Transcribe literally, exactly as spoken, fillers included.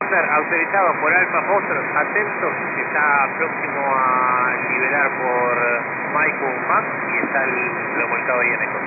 Autorizado por Alfa Foster, atentos, que está próximo a liberar por Maico Max y está el remolcado ahí en eco.